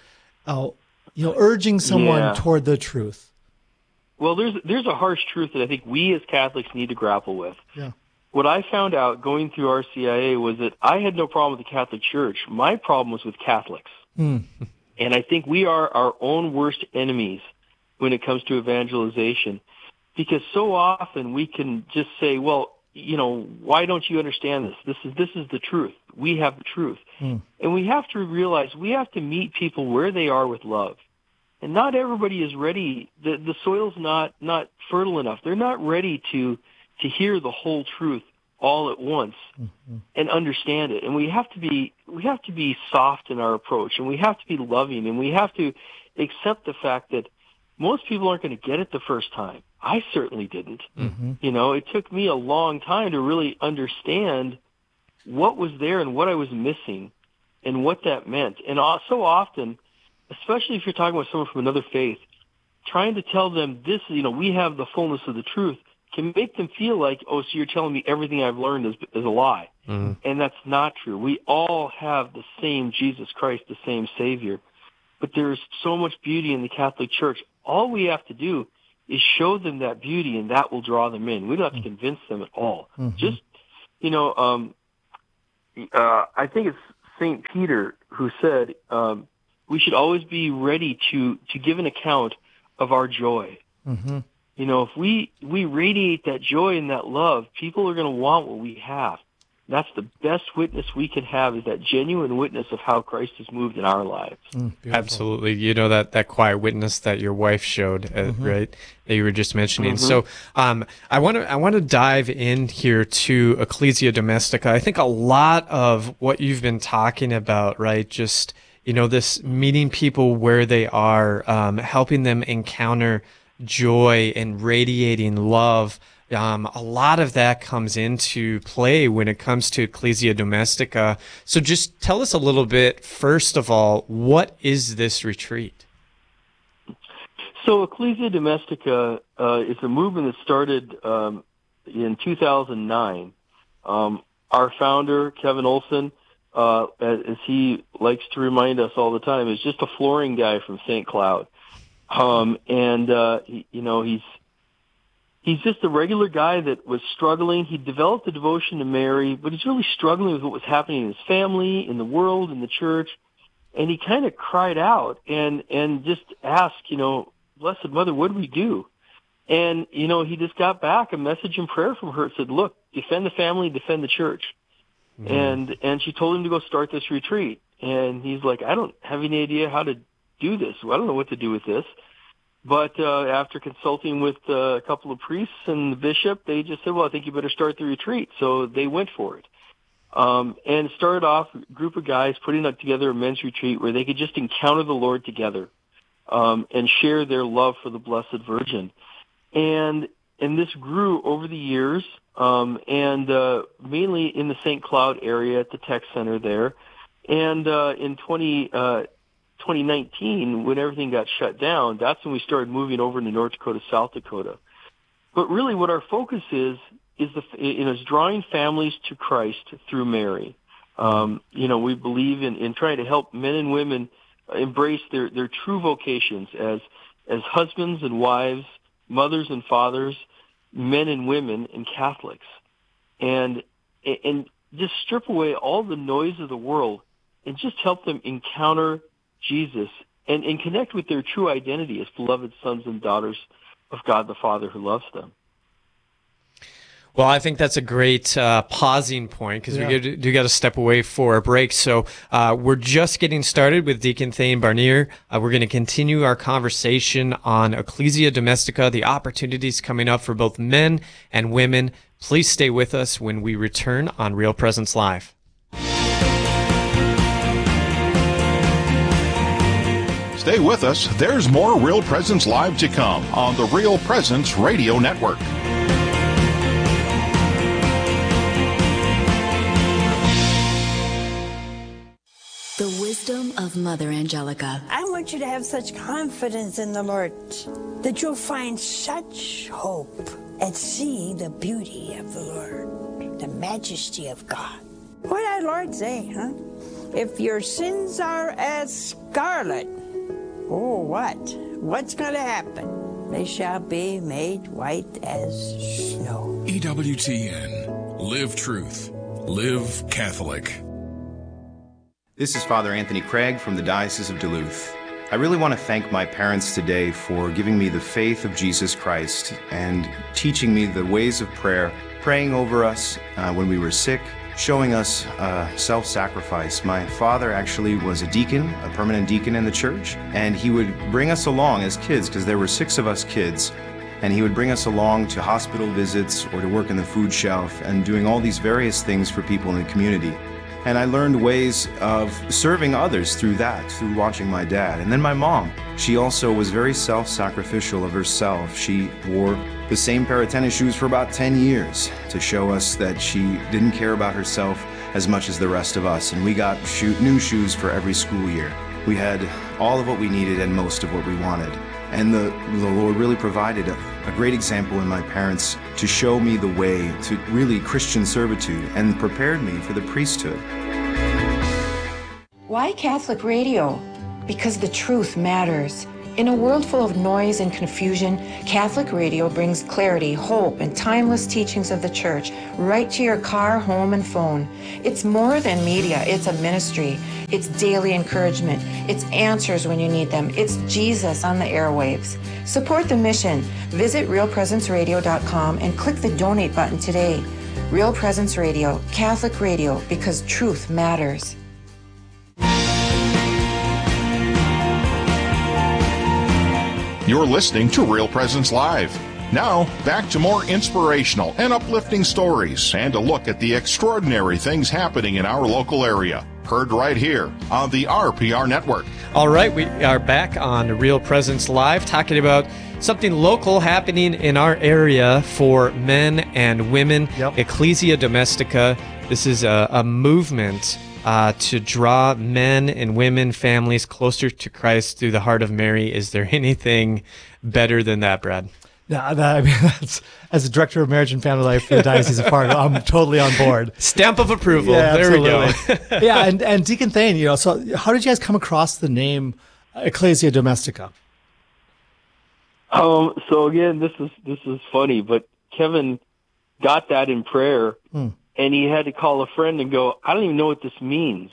urging someone toward the truth? Well, there's a harsh truth that I think we as Catholics need to grapple with. Yeah. What I found out going through RCIA was that I had no problem with the Catholic Church. My problem was with Catholics. And I think we are our own worst enemies when it comes to evangelization, because so often we can just say, well, why don't you understand this? This is the truth. We have the truth. And we have to realize we have to meet people where they are with love. And not everybody is ready. The soil's not fertile enough. They're not ready to hear the whole truth all at once and understand it. And we have to be soft in our approach, and we have to be loving, and we have to accept the fact that most people aren't going to get it the first time. I certainly didn't. It took me a long time to really understand what was there and what I was missing and what that meant. And so often, especially if you're talking with someone from another faith, trying to tell them this, we have the fullness of the truth, can make them feel like, oh, so you're telling me everything I've learned is a lie. Mm-hmm. And that's not true. We all have the same Jesus Christ, the same Savior. But there's so much beauty in the Catholic Church. All we have to do is show them that beauty, and that will draw them in. We don't have to convince them at all. Mm-hmm. Just, I think it's St. Peter who said, we should always be ready to give an account of our joy. Mm-hmm. If we radiate that joy and that love, people are going to want what we have. That's the best witness we can have, is that genuine witness of how Christ has moved in our lives. Absolutely. That quiet witness that your wife showed, right, that you were just mentioning. Mm-hmm. So I want to dive in here to Ecclesia Domestica. I think a lot of what you've been talking about, right, just, this meeting people where they are, helping them encounter joy and radiating love. A lot of that comes into play when it comes to Ecclesia Domestica. So just tell us a little bit, first of all, what is this retreat? So Ecclesia Domestica is a movement that started in 2009. Our founder, Kevin Olson, as he likes to remind us all the time, is just a flooring guy from St. Cloud. He's just a regular guy that was struggling. He developed a devotion to Mary, but he's really struggling with what was happening in his family, in the world, in the church. And he kind of cried out and just asked, Blessed Mother, what do we do? And, he just got back a message in prayer from her. It said, look, defend the family, defend the church. Mm-hmm. And she told him to go start this retreat. And he's like, I don't have any idea how to do this. I don't know what to do with this. But after consulting with a couple of priests and the bishop, they just said, well, I think you better start the retreat. So they went for it. And it started off a group of guys putting together a men's retreat where they could just encounter the Lord together and share their love for the Blessed Virgin. And this grew over the years, and mainly in the St. Cloud area at the Tech Center there. And in 2019, when everything got shut down, that's when we started moving over into North Dakota, South Dakota. But really what our focus is drawing families to Christ through Mary. We believe in trying to help men and women embrace their true vocations as husbands and wives, mothers and fathers, men and women, and Catholics. And just strip away all the noise of the world and just help them encounter Jesus and connect with their true identity as beloved sons and daughters of God the Father who loves them. Well, I think that's a great pausing point, because we do got to step away for a break. So we're just getting started with Deacon Thane Barnier. We're going to continue our conversation on Ecclesia Domestica, the opportunities coming up for both men and women. Please stay with us when we return on Real Presence Live. Stay with us. There's more Real Presence Live to come on the Real Presence Radio Network. The wisdom of Mother Angelica. I want you to have such confidence in the Lord that you'll find such hope and see the beauty of the Lord, the majesty of God. What did our Lord say, huh? If your sins are as scarlet, oh, what? What's going to happen? They shall be made white as snow. EWTN. Live truth. Live Catholic. This is Father Anthony Craig from the Diocese of Duluth. I really want to thank my parents today for giving me the faith of Jesus Christ and teaching me the ways of prayer, praying over us when we were sick, showing us self-sacrifice. My father actually was a deacon, a permanent deacon in the church, and he would bring us along as kids, because there were 6 of us kids, and he would bring us along to hospital visits or to work in the food shelf and doing all these various things for people in the community. And I learned ways of serving others through that, through watching my dad. And then my mom, she also was very self-sacrificial of herself. She wore the same pair of tennis shoes for about 10 years to show us that she didn't care about herself as much as the rest of us. And we got new shoes for every school year. We had all of what we needed and most of what we wanted. And the Lord really provided a great example in my parents to show me the way to really Christian servitude and prepared me for the priesthood. Why Catholic radio? Because the truth matters. In a world full of noise and confusion, Catholic radio brings clarity, hope, and timeless teachings of the Church right to your car, home, and phone. It's more than media, it's a ministry. It's daily encouragement. It's answers when you need them. It's Jesus on the airwaves. Support the mission. Visit realpresenceradio.com and click the donate button today. Real Presence Radio, Catholic radio, because truth matters. You're listening to Real Presence Live. Now, back to more inspirational and uplifting stories and a look at the extraordinary things happening in our local area. Heard right here on the RPR Network. All right, we are back on Real Presence Live talking about something local happening in our area for men and women. Ecclesia Domestica. This is a movement to draw men and women, families closer to Christ through the heart of Mary. Is there anything better than that, Brad? No, that's, as a director of marriage and family life for the Diocese of Fargo, I'm totally on board. Stamp of approval. Yeah, there absolutely. we go. Yeah, and Deacon Thane, so how did you guys come across the name Ecclesia Domestica? So again, this is funny, but Kevin got that in prayer. And he had to call a friend and go, I don't even know what this means.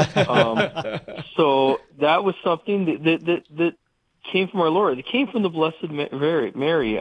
So that was something that came from our Lord. It came from the Blessed Mary.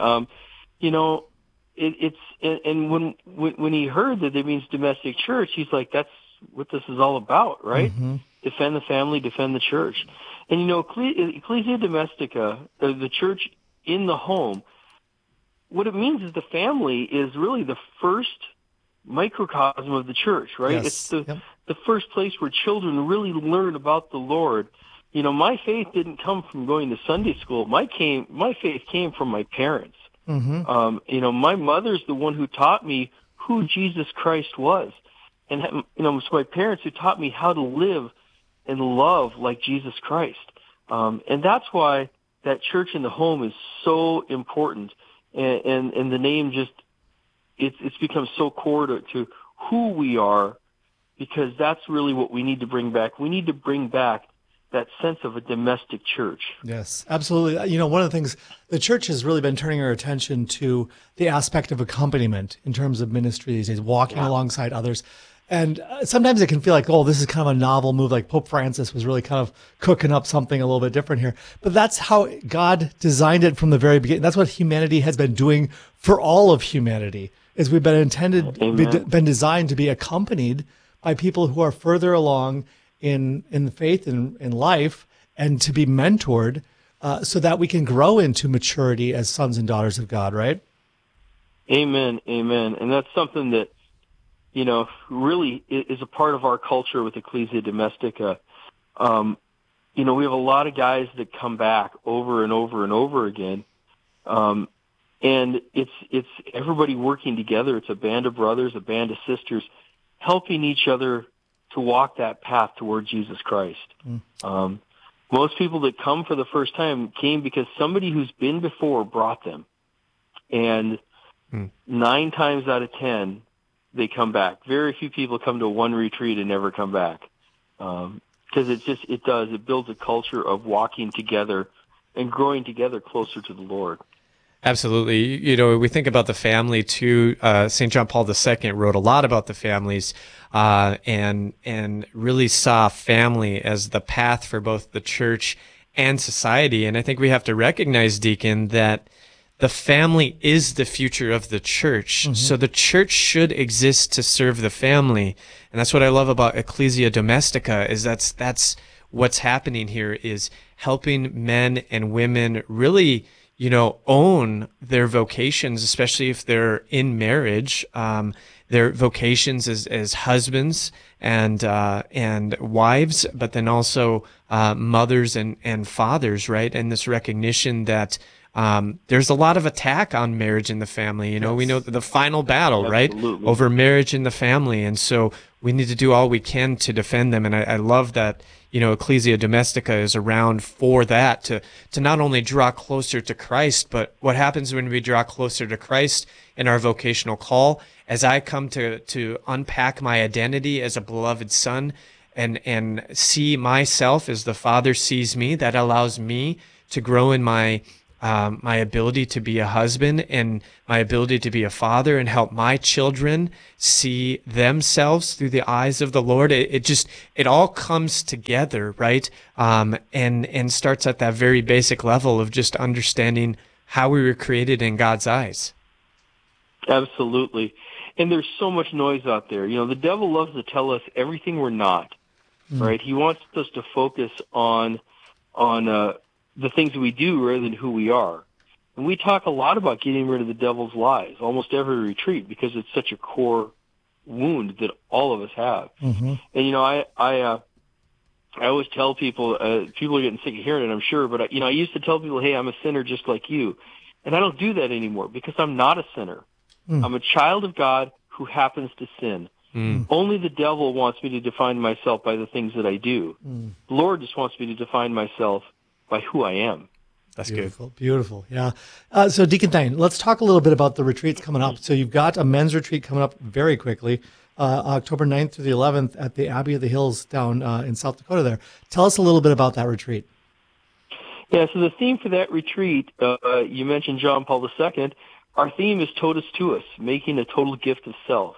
And when he heard that it means domestic church, he's like, that's what this is all about, right? Mm-hmm. Defend the family, defend the church. And Ecclesia Domestica, the church in the home, what it means is the family is really the first microcosm of the church, right? Yes. It's the first place where children really learn about the Lord. My faith didn't come from going to Sunday school. My faith came from my parents. Mm-hmm. My mother's the one who taught me who Jesus Christ was. And, so my parents who taught me how to live and love like Jesus Christ. And that's why that church in the home is so important. And the name just, it's become so core to who we are, because that's really what we need to bring back. We need to bring back that sense of a domestic church. Yes, absolutely. One of the things, the church has really been turning our attention to the aspect of accompaniment in terms of ministry these days, walking alongside others. And sometimes it can feel like, this is kind of a novel move, like Pope Francis was really kind of cooking up something a little bit different here. But that's how God designed it from the very beginning. That's what humanity has been doing for all of humanity, is we've been been designed to be accompanied by people who are further along in the faith and in life, and to be mentored so that we can grow into maturity as sons and daughters of God, right? Amen, amen. And that's something that, really is a part of our culture with Ecclesia Domestica. We have a lot of guys that come back over and over and over again. And it's everybody working together. It's a band of brothers, a band of sisters, helping each other to walk that path toward Jesus Christ. Most people that come for the first time came because somebody who's been before brought them. And 9 times out of 10, they come back. Very few people come to one retreat and never come back. Because it builds a culture of walking together and growing together closer to the Lord. Absolutely. We think about the family too. St. John Paul II wrote a lot about the families, and really saw family as the path for both the church and society. And I think we have to recognize, Deacon, that the family is the future of the church. Mm-hmm. So the church should exist to serve the family. And that's what I love about Ecclesia Domestica, is that's what's happening here, is helping men and women really, own their vocations, especially if they're in marriage, their vocations as husbands and wives, but then also mothers and fathers, right? And this recognition that there's a lot of attack on marriage and the family. We know the final battle, right, over marriage and the family. And so we need to do all we can to defend them. And I love that, Ecclesia Domestica is around for that, to not only draw closer to Christ, but what happens when we draw closer to Christ in our vocational call, as I come to unpack my identity as a beloved son and see myself as the Father sees me, that allows me to grow in my ability to be a husband and my ability to be a father and help my children see themselves through the eyes of the Lord. It all comes together, right? And starts at that very basic level of just understanding how we were created in God's eyes. Absolutely. And there's so much noise out there. The devil loves to tell us everything we're not, right? He wants us to focus on the things that we do rather than who we are. And we talk a lot about getting rid of the devil's lies, almost every retreat, because it's such a core wound that all of us have. Mm-hmm. And, I always tell people, people are getting sick of hearing it, I'm sure, but, I used to tell people, hey, I'm a sinner just like you. And I don't do that anymore because I'm not a sinner. I'm a child of God who happens to sin. Only the devil wants me to define myself by the things that I do. The Lord just wants me to define myself by who I am. That's beautiful, good. Beautiful. Yeah. So Deacon Thane, let's talk a little bit about the retreats coming up. So you've got a men's retreat coming up very quickly, October 9th through the 11th at the Abbey of the Hills down in South Dakota there. Tell us a little bit about that retreat. Yeah, so the theme for that retreat, you mentioned John Paul II. Our theme is Totus Tuus, making a total gift of self.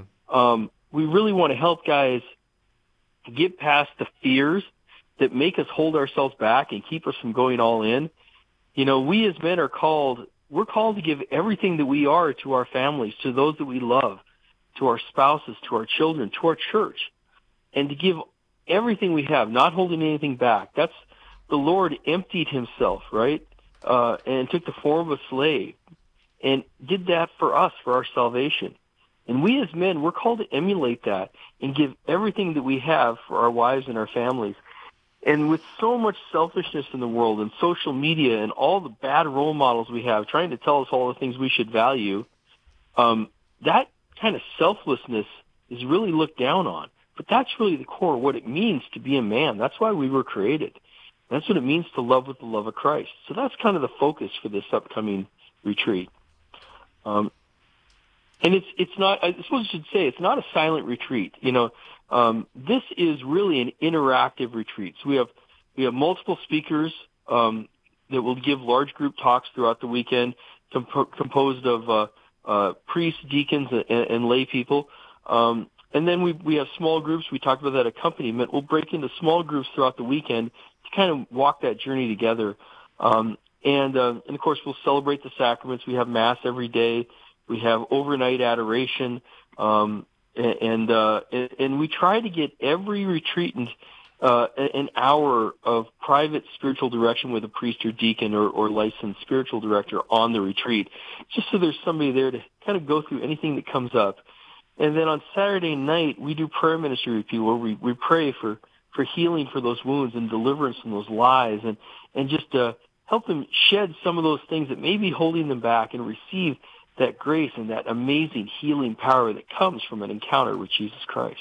We really want to help guys get past the fears that make us hold ourselves back and keep us from going all in. We as men we're called to give everything that we are to our families, to those that we love, to our spouses, to our children, to our church, and to give everything we have, not holding anything back. That's the Lord emptied himself, right? And took the form of a slave and did that for us, for our salvation. And we as men, we're called to emulate that and give everything that we have for our wives and our families. And with so much selfishness in the world and social media and all the bad role models we have trying to tell us all the things we should value, that kind of selflessness is really looked down on. But that's really the core of what it means to be a man. That's why we were created. That's what it means to love with the love of Christ. So that's kind of the focus for this upcoming retreat. And it's not, I suppose I should say, it's not a silent retreat. This is really an interactive retreat. So we have multiple speakers that will give large group talks throughout the weekend, composed of priests, deacons, and lay people. And then we have small groups. We talked about that accompaniment. We'll break into small groups throughout the weekend to kind of walk that journey together. And of course, we'll celebrate the sacraments. We have Mass every day. We have overnight adoration. And we try to get every retreatant an hour of private spiritual direction with a priest or deacon or licensed spiritual director on the retreat, just so there's somebody there to kind of go through anything that comes up. And then on Saturday night, we do prayer ministry with people where we pray for healing for those wounds and deliverance from those lies and just help them shed some of those things that may be holding them back and receive that grace and that amazing healing power that comes from an encounter with Jesus Christ.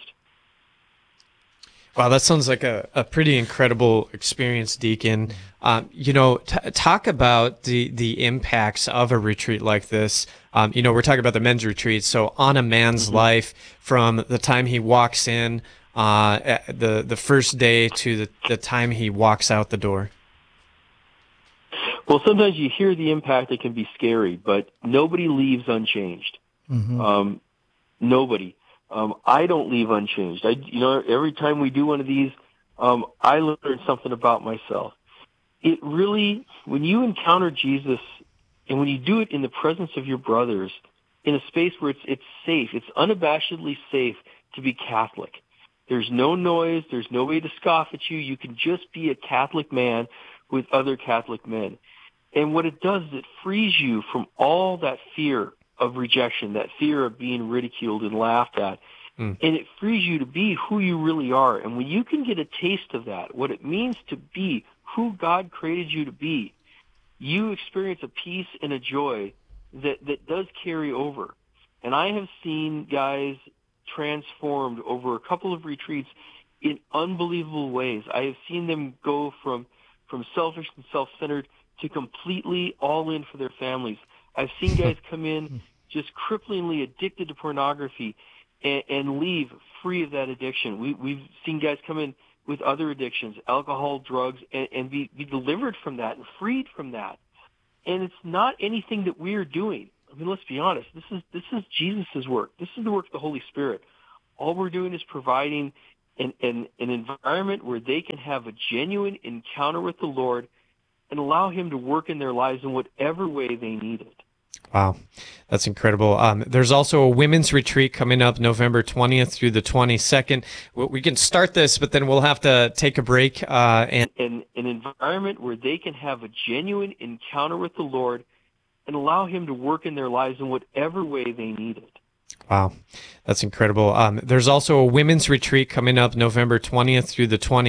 Wow, that sounds like a pretty incredible experience, Deacon. Talk about the impacts of a retreat like this. We're talking about the men's retreat. So on a man's life, from the time he walks in, the first day to the time he walks out the door. Well, sometimes you hear the impact, it can be scary, but nobody leaves unchanged. Nobody. I don't leave unchanged. Every time we do one of these, I learn something about myself. It really, when you encounter Jesus and when you do it in the presence of your brothers, in a space where it's safe, it's unabashedly safe to be Catholic. There's no noise. There's nobody to scoff at you. You can just be a Catholic man with other Catholic men. And what it does is it frees you from all that fear of rejection, that fear of being ridiculed and laughed at. And it frees you to be who you really are. And when you can get a taste of that, what it means to be who God created you to be, you experience a peace and a joy that does carry over. And I have seen guys transformed over a couple of retreats in unbelievable ways. I have seen them go from selfish and self-centered to completely all in for their families. I've seen guys come in just cripplingly addicted to pornography and leave free of that addiction. We've seen guys come in with other addictions, alcohol, drugs, and be delivered from that and freed from that. And it's not anything that we're doing. I mean, let's be honest. This is Jesus' work. This is the work of the Holy Spirit. All we're doing is providing an environment where they can have a genuine encounter with the Lord and allow Him to work in their lives in whatever way they need it. Wow, that's incredible. There's also a women's retreat coming up November 20th through the 22nd. We can start this, but then we'll have to take a break. And an environment where they can have a genuine encounter with the Lord and allow Him to work in their lives in whatever way they need it. Wow, that's incredible. There's also a women's retreat coming up November 20th through the 22nd.